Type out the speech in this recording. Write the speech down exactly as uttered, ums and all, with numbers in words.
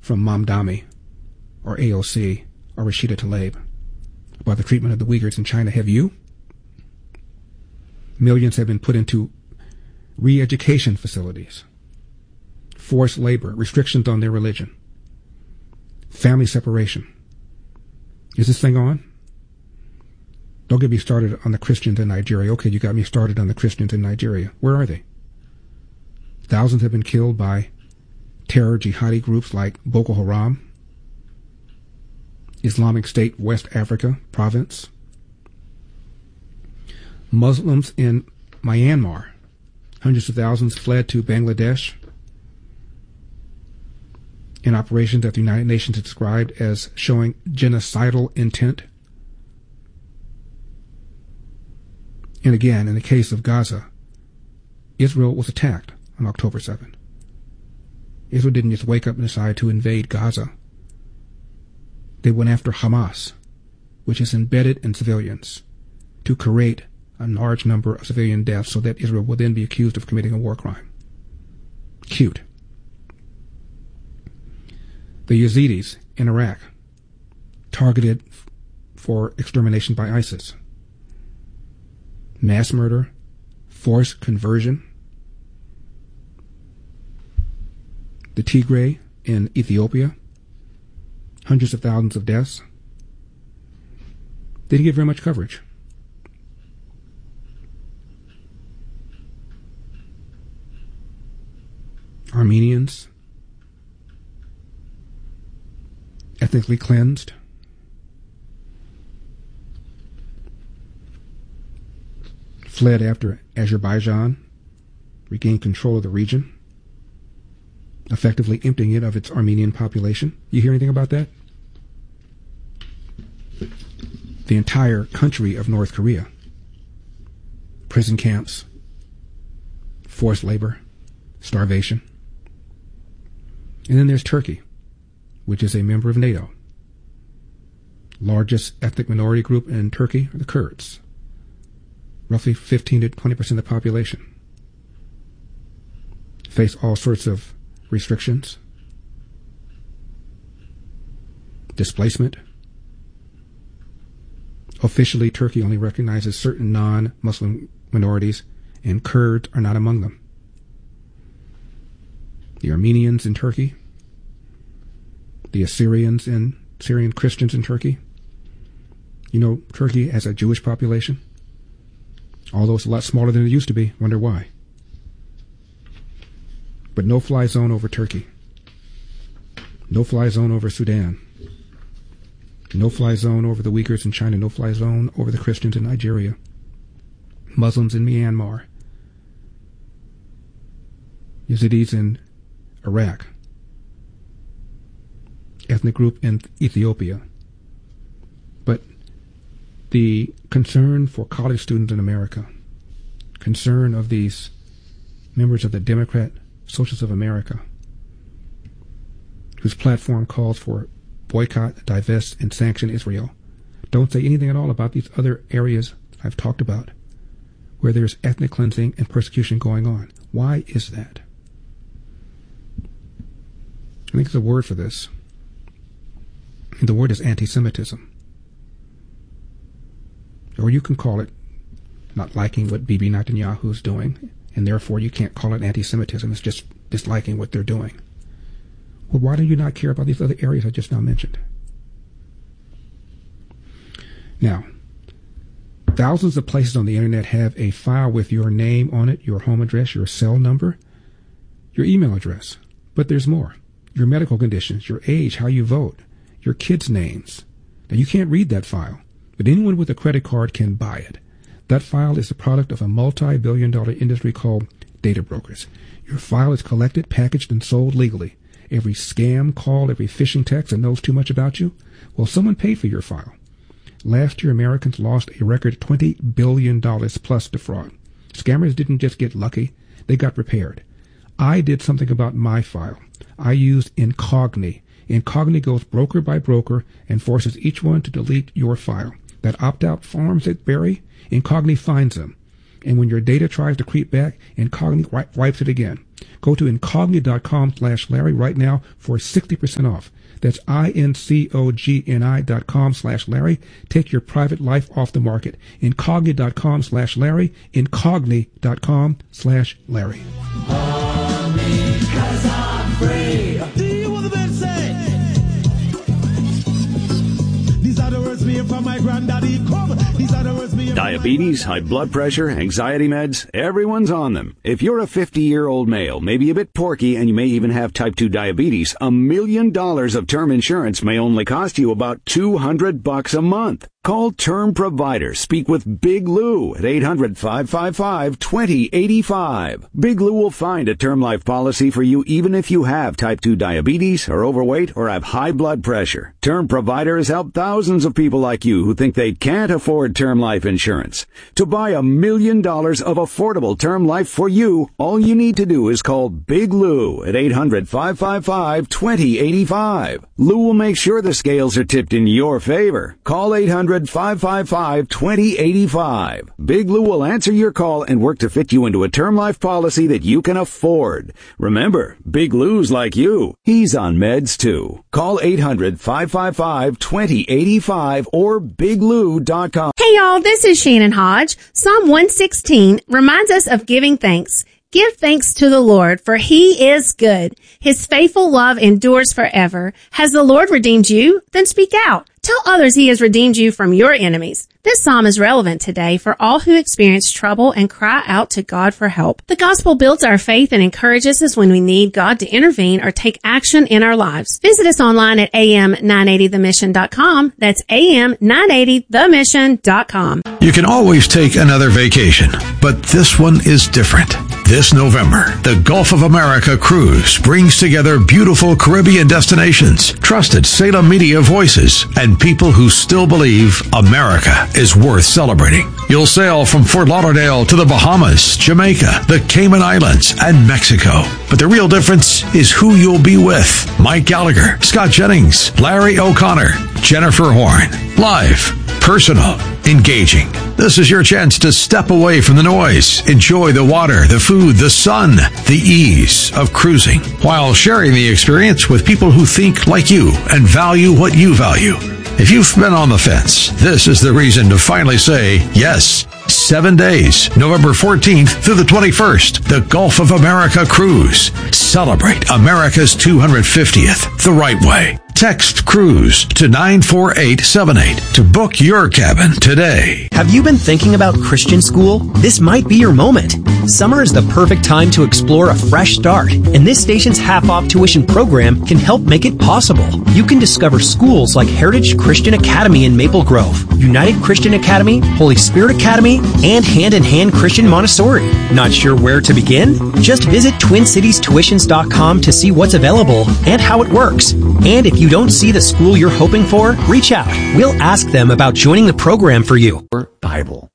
from Mamdani or A O C or Rashida Tlaib about the treatment of the Uyghurs in China. Have you? Millions have been put into re-education facilities, forced labor, restrictions on their religion, family separation. Is this thing on? Don't get me started on the Christians in Nigeria. Okay, you got me started on the Christians in Nigeria. Where are they? Thousands have been killed by terror jihadi groups like Boko Haram, Islamic State West Africa province. Muslims in Myanmar, hundreds of thousands fled to Bangladesh in operations that the United Nations described as showing genocidal intent. And again, in the case of Gaza, Israel was attacked on October seventh. Israel didn't just wake up and decide to invade Gaza. They went after Hamas, which is embedded in civilians, to create a large number of civilian deaths so that Israel will then be accused of committing a war crime. Cute. The Yazidis in Iraq, targeted for extermination by ISIS. Mass murder, forced conversion. The Tigray in Ethiopia, hundreds of thousands of deaths. Didn't get very much coverage. Armenians, ethnically cleansed. Fled after Azerbaijan regained control of the region, effectively emptying it of its Armenian population. You hear anything about that? The entire country of North Korea. Prison camps, forced labor, starvation. And then there's Turkey, which is a member of NATO. Largest ethnic minority group in Turkey are the Kurds. Roughly fifteen to twenty percent of the population. Face all sorts of restrictions, displacement. Officially, Turkey only recognizes certain non-Muslim minorities, and Kurds are not among them. The Armenians in Turkey, the Assyrians and Syrian Christians in Turkey. You know, Turkey has a Jewish population, although it's a lot smaller than it used to be. Wonder why. But no-fly zone over Turkey. No-fly zone over Sudan. No-fly zone over the Uyghurs in China. No-fly zone over the Christians in Nigeria. Muslims in Myanmar. Yazidis in Iraq. Ethnic group in Ethiopia. But the concern for college students in America, concern of these members of the Democrat Socialists of America, whose platform calls for boycott, divest, and sanction Israel, don't say anything at all about these other areas I've talked about, where there's ethnic cleansing and persecution going on. Why is that? I think there's a word for this. And the word is anti-Semitism. Or you can call it not liking what Bibi Netanyahu is doing, and therefore you can't call it anti-Semitism. It's just disliking what they're doing. Well, why do you not care about these other areas I just now mentioned? Now, thousands of places on the internet have a file with your name on it, your home address, your cell number, your email address. But there's more. Your medical conditions, your age, how you vote, your kids' names. Now, you can't read that file, but anyone with a credit card can buy it. That file is the product of a multi-billion dollar industry called data brokers. Your file is collected, packaged, and sold legally. Every scam call, every phishing text that knows too much about you, well, someone paid for your file. Last year, Americans lost a record twenty billion dollars plus to fraud. Scammers didn't just get lucky, they got prepared. I did something about my file. I used Incogni. Incogni goes broker by broker and forces each one to delete your file. That opt-out forms that bury, Incogni finds them. And when your data tries to creep back, Incogni wipes it again. Go to incogni.com slash Larry right now for sixty percent off. That's I-N-C-O-G-N-I dot com slash Larry. Take your private life off the market. Incogni.com slash Larry. Incogni.com slash Larry. Love me 'cause I'm free. Do you hear what the man say? These are the words me from my granddaddy. Come. These are the words me. Diabetes, high blood pressure, anxiety meds, everyone's on them. If you're a fifty-year-old male, maybe a bit porky, and you may even have type two diabetes, a million dollars of term insurance may only cost you about two hundred bucks a month. Call Term Provider. Speak with Big Lou at eight hundred, five five five, two zero eight five. Big Lou will find a term life policy for you even if you have type two diabetes, are overweight, or have high blood pressure. Term Provider has helped thousands of people like you who think they can't afford term life insurance. To buy a million dollars of affordable term life for you, all you need to do is call Big Lou at eight hundred, five five five, two zero eight five. Lou will make sure the scales are tipped in your favor. Call eight hundred, five five five, two zero eight five. Big Lou will answer your call and work to fit you into a term life policy that you can afford. Remember, Big Lou's like you. He's on meds too. Call eight hundred, five five five, two zero eight five or big lou dot com. Hey y'all, this is Shannon Hodge. Psalm one sixteen reminds us of giving thanks. Give thanks to the Lord, for he is good. His faithful love endures forever. Has the Lord redeemed you? Then speak out. Tell others he has redeemed you from your enemies. This psalm is relevant today for all who experience trouble and cry out to God for help. The gospel builds our faith and encourages us when we need God to intervene or take action in our lives. Visit us online at a m nine eighty the mission dot com. That's a m nine eighty the mission dot com. You can always take another vacation, but this one is different. This November, the Gulf of America Cruise brings together beautiful Caribbean destinations, trusted Salem media voices, and people who still believe America is worth celebrating. You'll sail from Fort Lauderdale to the Bahamas, Jamaica, the Cayman Islands, and Mexico. But the real difference is who you'll be with. Mike Gallagher, Scott Jennings, Larry O'Connor, Jennifer Horn. Live, personal, engaging. This is your chance to step away from the noise, enjoy the water, the food, the sun, the ease of cruising, while sharing the experience with people who think like you and value what you value. If you've been on the fence, this is the reason to finally say yes. Seven days, November fourteenth through the twenty-first, the Gulf of America Cruise. Celebrate America's two hundred fiftieth the right way. Text CRUISE to nine four eight seven eight to book your cabin today. Have you been thinking about Christian school? This might be your moment. Summer is the perfect time to explore a fresh start, and this station's half-off tuition program can help make it possible. You can discover schools like Heritage Christian Academy in Maple Grove, United Christian Academy, Holy Spirit Academy, and Hand in Hand Christian Montessori. Not sure where to begin? Just visit twin cities tuitions dot com to see what's available and how it works. And if you don't see the school you're hoping for, reach out. We'll ask them about joining the program for you. Bible.